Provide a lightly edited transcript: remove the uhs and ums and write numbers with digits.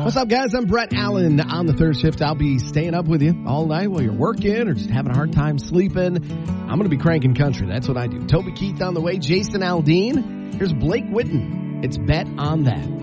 What's up, guys? I'm Brett Allen on the third shift. I'll be staying up with you all night while you're working or just having a hard time sleeping. I'm going to be cranking country. That's what I do. Toby Keith on the way. Jason Aldean. Here's Blake Witten. It's Bet on That.